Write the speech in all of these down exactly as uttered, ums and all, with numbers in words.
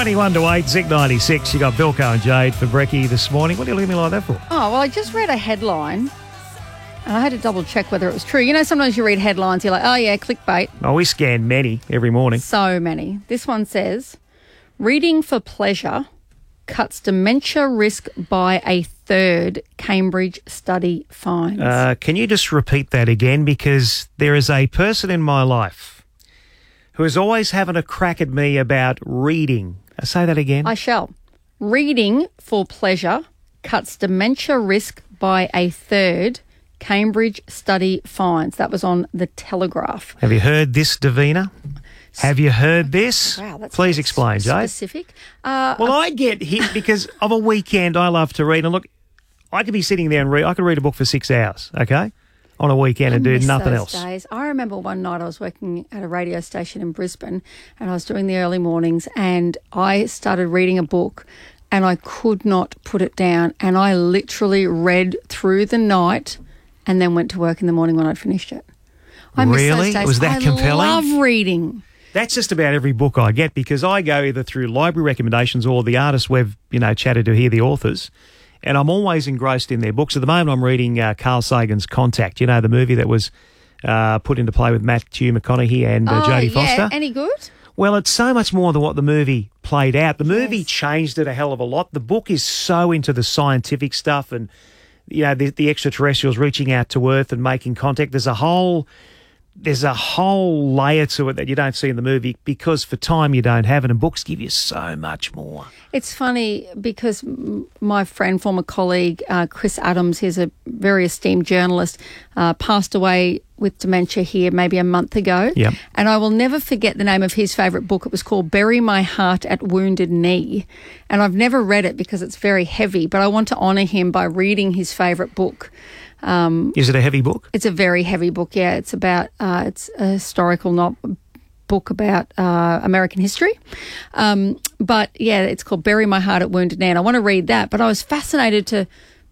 twenty-one to eight, Zig ninety-six. You got Bilko and Jade for brekkie this morning. What are you looking at me like that for? Oh, well, I just read a headline and I had to double check whether it was true. You know, sometimes you read headlines, you're like, oh, yeah, clickbait. Oh, we scan many every morning. So many. This one says, reading for pleasure cuts dementia risk by a third, Cambridge study finds. Uh, can you just repeat that again? Because there is a person in my life who is always having a crack at me about reading. Uh, say that again. I shall. Reading for pleasure cuts dementia risk by a third, Cambridge study finds. That was on The Telegraph. Have you heard this, Davina? Have you heard this? Wow, that's Please explain, Jade. Specific. Uh, Well, I get hit because of a weekend I love to read. And look, I could be sitting there and read. I could read a book for six hours, okay, on a weekend and I do miss nothing those else. Days. I remember one night I was working at a radio station in Brisbane and I was doing the early mornings and I started reading a book and I could not put it down and I literally read through the night and then went to work in the morning when I'd finished it. I miss Really? those days. Was that I compelling? I love reading. That's just about every book I get because I go either through library recommendations or the artists we've, you know, chatted to, hear the authors, and I'm always engrossed in their books. At the moment, I'm reading uh, Carl Sagan's Contact, you know, the movie that was uh, put into play with Matthew McConaughey and uh, oh, Jodie yeah. Foster. Any good? Well, it's so much more than what the movie played out. The movie Yes. changed it a hell of a lot. The book is so into the scientific stuff and, you know, the, the extraterrestrials reaching out to Earth and making contact. There's a whole... There's a whole layer to it that you don't see in the movie because for time you don't have it, and books give you so much more. It's funny because m- my friend, former colleague, uh, Chris Adams, he's a very esteemed journalist, uh, passed away with dementia here maybe a month ago. Yep. And I will never forget the name of his favourite book. It was called Bury My Heart at Wounded Knee. And I've never read it because it's very heavy, but I want to honour him by reading his favourite book. Um, Is it a heavy book? It's a very heavy book, yeah. It's about, uh, it's a historical no- book about uh, American history. Um, but, yeah, it's called Bury My Heart at Wounded Knee, and I want to read that. But I was fascinated to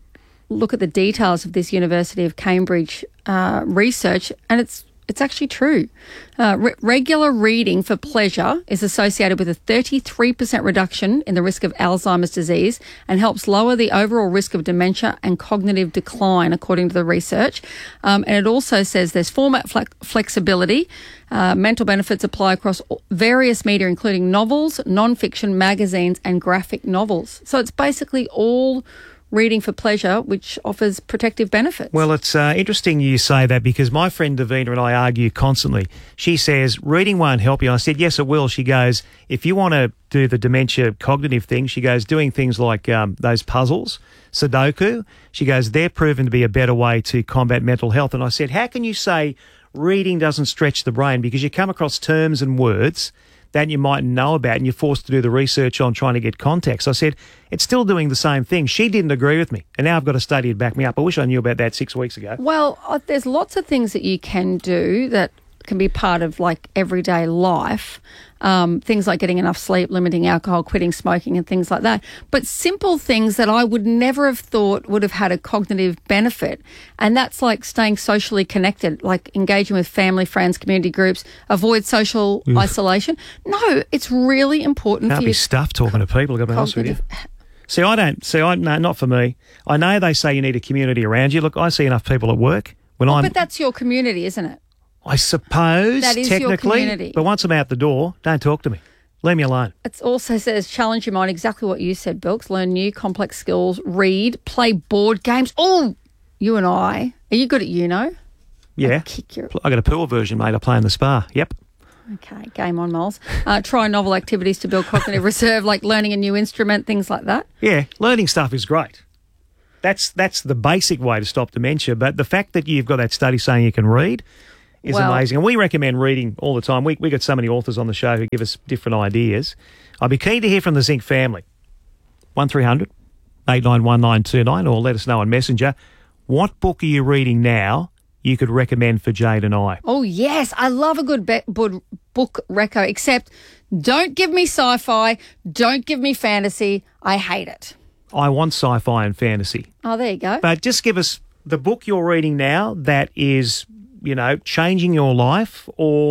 look at the details of this University of Cambridge uh, research, and it's it's actually true. Uh, re- regular reading for pleasure is associated with a thirty-three percent reduction in the risk of Alzheimer's disease and helps lower the overall risk of dementia and cognitive decline, according to the research. Um, and it also says there's format flex- flexibility. Uh, mental benefits apply across various media, including novels, non-fiction, magazines, and graphic novels. So it's basically all reading for pleasure, which offers protective benefits. Well, it's uh, interesting you say that because my friend Davina and I argue constantly. She says, reading won't help you. I said, yes, it will. She goes, if you want to do the dementia cognitive thing, she goes, doing things like um, those puzzles, Sudoku, she goes, they're proven to be a better way to combat mental health. And I said, how can you say reading doesn't stretch the brain? Because you come across terms and words that you might know about and you're forced to do the research on trying to get context. I said, it's still doing the same thing. She didn't agree with me. And now I've got a study to back me up. I wish I knew about that six weeks ago. Well, uh, there's lots of things that you can do that can be part of like everyday life. Um, things like getting enough sleep, limiting alcohol, quitting smoking and things like that. But simple things that I would never have thought would have had a cognitive benefit. And that's like staying socially connected, like engaging with family, friends, community groups, avoid social Oof. isolation. No, it's really important Can't for be your stuff talking to people, to be honest with you. cognitive. See, I don't, see, I, no, not for me. I know they say you need a community around you. Look, I see enough people at work. When I'm, But that's your community, isn't it? I suppose, That is your technically, community. but once I'm out the door, don't talk to me. Leave me alone. It also says challenge your mind, exactly what you said, Bilks. Learn new complex skills, read, play board games. Oh, you and I. Are you good at Uno? Yeah. I'd kick your... I got a pool version, mate. I play in the spa. Yep. Okay, game on, Moles. Uh, try novel activities to build cognitive reserve, like learning a new instrument, things like that. Yeah, learning stuff is great. That's that's the basic way to stop dementia. But the fact that you've got that study saying you can read is Well- amazing. And we recommend reading all the time. We we got so many authors on the show who give us different ideas. I'd be keen to hear from the Zinc family. one three hundred eight nine one nine two nine or let us know on Messenger. What book are you reading now you could recommend for Jade and I? Oh, yes. I love a good be- book, book reco, except don't give me sci-fi, don't give me fantasy. I hate it. I want sci-fi and fantasy. Oh, there you go. But just give us the book you're reading now that is, you know, changing your life or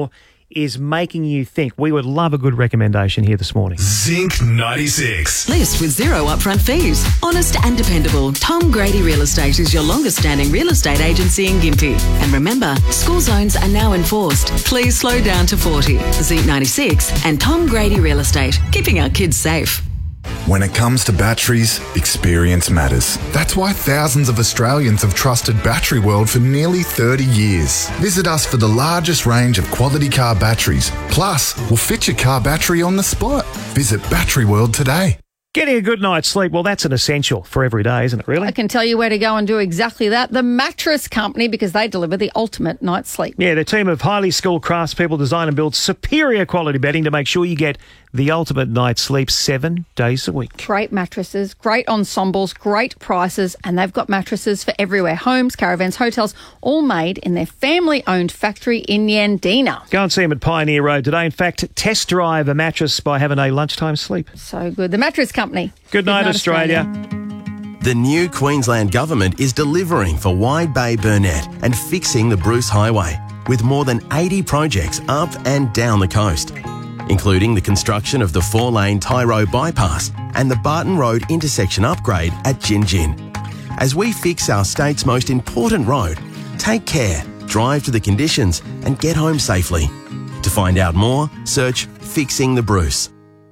is making you think. We would love a good recommendation here this morning. Zinc ninety-six. List with zero upfront fees. Honest and dependable. Tom Grady Real Estate is your longest standing real estate agency in Gympie. And remember, school zones are now enforced. Please slow down to forty. Zinc ninety-six and Tom Grady Real Estate. Keeping our kids safe. When it comes to batteries, experience matters. That's why thousands of Australians have trusted Battery World for nearly thirty years. Visit us for the largest range of quality car batteries. Plus, we'll fit your car battery on the spot. Visit Battery World today. Getting a good night's sleep, well, that's an essential for every day, isn't it, really? I can tell you where to go and do exactly that. The Mattress Company, because they deliver the ultimate night's sleep. Yeah, the team of highly skilled craftspeople design and build superior quality bedding to make sure you get the ultimate night's sleep seven days a week. Great mattresses, great ensembles, great prices, and they've got mattresses for everywhere. Homes, caravans, hotels, all made in their family-owned factory in Yandina. Go and see them at Pioneer Road today. In fact, test drive a mattress by having a lunchtime sleep. So good. The Mattress Company. Good night, Australia. Australia. The new Queensland Government is delivering for Wide Bay Burnett and fixing the Bruce Highway with more than eighty projects up and down the coast, including the construction of the four-lane Tyro bypass and the Barton Road intersection upgrade at Gin Gin. As we fix our state's most important road, take care, drive to the conditions and get home safely. To find out more, search Fixing the Bruce.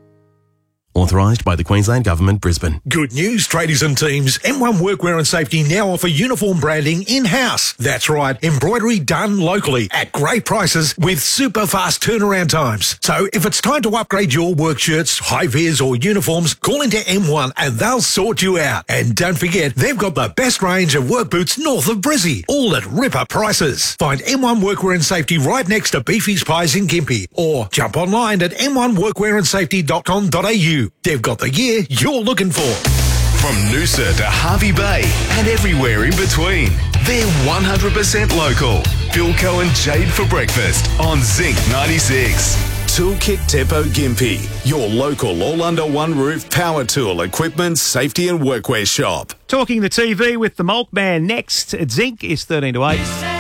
Authorised by the Queensland Government, Brisbane. Good news, tradies and teams. M one Workwear and Safety now offer uniform branding in-house. That's right, embroidery done locally at great prices with super fast turnaround times. So if it's time to upgrade your work shirts, high-vis or uniforms, call into M one and they'll sort you out. And don't forget, they've got the best range of work boots north of Brizzy, all at ripper prices. Find M one Workwear and Safety right next to Beefy's Pies in Gympie, or jump online at m one workwear and safety dot com dot a u. They've got the gear you're looking for. From Noosa to Harvey Bay and everywhere in between, they're one hundred percent local. Philco and Jade for breakfast on Zinc ninety-six. Toolkit Depot Gympie, your local all under one roof power tool, equipment, safety and workwear shop. Talking the T V with the Molk Man next at Zinc is thirteen to eight.